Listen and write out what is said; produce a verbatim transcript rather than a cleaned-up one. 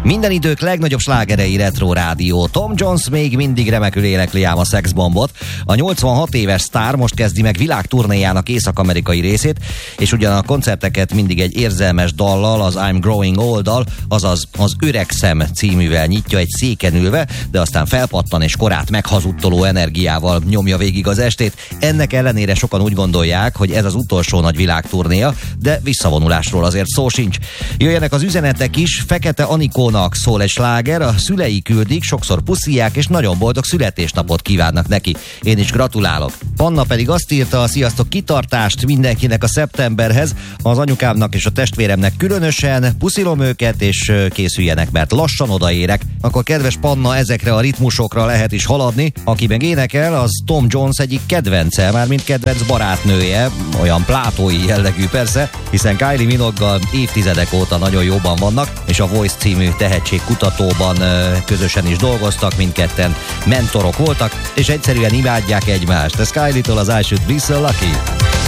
Minden idők legnagyobb slágerei Retro Rádió. Tom Jones még mindig remekül énekli ám a szexbombot. A nyolcvanhat éves sztár most kezdi meg világturnéjának észak-amerikai részét, és ugyan a koncerteket mindig egy érzelmes dallal, az I'm Growing Old-dal, azaz az Öregszem cíművel nyitja egy széken ülve, de aztán felpattan és korát meghazudtoló energiával nyomja végig az estét. Ennek ellenére sokan úgy gondolják, hogy ez az utolsó nagy világturnéja, de visszavonulásról azért szó sincs. Jöjjenek az üzenetek is. Fekete Anikónak szól egy sláger, a szülei küldik, sokszor puszilják, és nagyon boldog születésnapot kívánnak neki. Én is gratulálok. Panna pedig azt írta: sziasztok, kitartást mindenkinek a szeptemberhez, az anyukámnak és a testvéremnek különösen, puszilom őket, és készüljenek, mert lassan odaérek. Akkor kedves Panna, ezekre a ritmusokra lehet is haladni. Aki meg énekel, az Tom Jones egyik kedvence, mármint kedvenc barátnője, olyan plátói jellegű persze, hiszen Kylie Minogue-gal évtizedek óta nagyon jóban vannak, és a Voice című tehetségkutatóban közösen is dolgoztak, mindketten mentorok voltak, és egyszerűen imádják egymást. Ez Kylie-től az I Should Be So Lucky.